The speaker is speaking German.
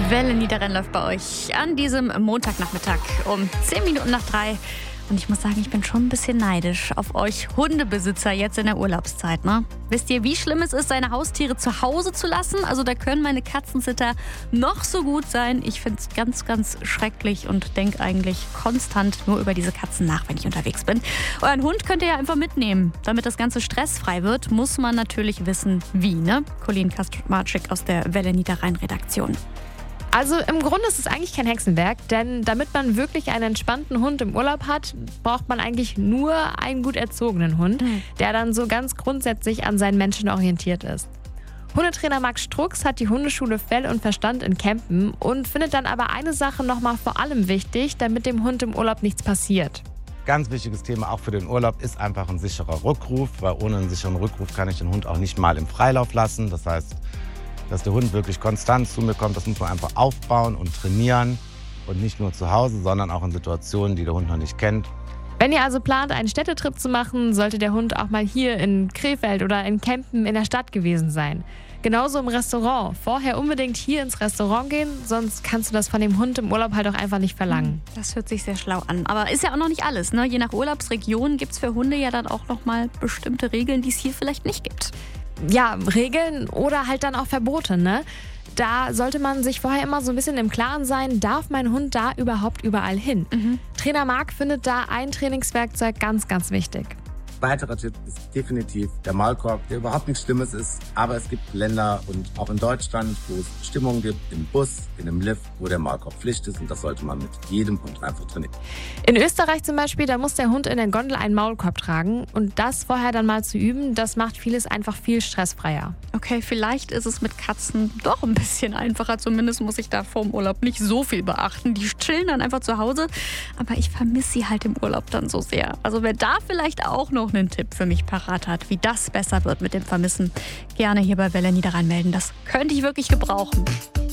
Welle Niederrhein läuft bei euch an diesem Montagnachmittag um 10 Minuten nach 3. Und ich muss sagen, ich bin schon ein bisschen neidisch auf euch Hundebesitzer jetzt in der Urlaubszeit. Ne? Wisst ihr, wie schlimm es ist, seine Haustiere zu Hause zu lassen? Also da können meine Katzensitter noch so gut sein. Ich finde es ganz, ganz schrecklich und denke eigentlich konstant nur über diese Katzen nach, wenn ich unterwegs bin. Euren Hund könnt ihr ja einfach mitnehmen. Damit das Ganze stressfrei wird, muss man natürlich wissen, wie. Ne? Colleen Kaczmarczyk aus der Welle Niederrhein-Redaktion. Also im Grunde ist es eigentlich kein Hexenwerk, denn damit man wirklich einen entspannten Hund im Urlaub hat, braucht man eigentlich nur einen gut erzogenen Hund, der dann so ganz grundsätzlich an seinen Menschen orientiert ist. Hundetrainer Max Strux hat die Hundeschule Fell und Verstand in Kempen und findet dann aber eine Sache nochmal vor allem wichtig, damit dem Hund im Urlaub nichts passiert. Ganz wichtiges Thema auch für den Urlaub ist einfach ein sicherer Rückruf, weil ohne einen sicheren Rückruf kann ich den Hund auch nicht mal im Freilauf lassen. Das heißt, dass der Hund wirklich konstant zu mir kommt, das muss man einfach aufbauen und trainieren. Und nicht nur zu Hause, sondern auch in Situationen, die der Hund noch nicht kennt. Wenn ihr also plant, einen Städtetrip zu machen, sollte der Hund auch mal hier in Krefeld oder in Kempen in der Stadt gewesen sein. Genauso im Restaurant. Vorher unbedingt hier ins Restaurant gehen, sonst kannst du das von dem Hund im Urlaub halt auch einfach nicht verlangen. Das hört sich sehr schlau an. Aber ist ja auch noch nicht alles. Ne? Je nach Urlaubsregion gibt es für Hunde ja dann auch noch mal bestimmte Regeln, die es hier vielleicht nicht gibt. Ja, Regeln oder halt dann auch Verbote, ne? Da sollte man sich vorher immer so ein bisschen im Klaren sein, darf mein Hund da überhaupt überall hin? Trainer Marc findet da ein Trainingswerkzeug ganz, ganz wichtig. Weiterer Tipp ist definitiv der Maulkorb, der überhaupt nichts Schlimmes ist. Aber es gibt Länder und auch in Deutschland, wo es Stimmungen gibt, im Bus, in einem Lift, wo der Maulkorb Pflicht ist. Und das sollte man mit jedem Hund einfach trainieren. In Österreich zum Beispiel, da muss der Hund in der Gondel einen Maulkorb tragen. Und das vorher dann mal zu üben, das macht vieles einfach viel stressfreier. Okay, vielleicht ist es mit Katzen doch ein bisschen einfacher. Zumindest muss ich da vorm Urlaub nicht so viel beachten. Die chillen dann einfach zu Hause. Aber ich vermisse sie halt im Urlaub dann so sehr. Also wer da vielleicht auch noch einen Tipp für mich parat hat, wie das besser wird mit dem Vermissen, gerne hier bei Welle Niederrhein melden. Das könnte ich wirklich gebrauchen.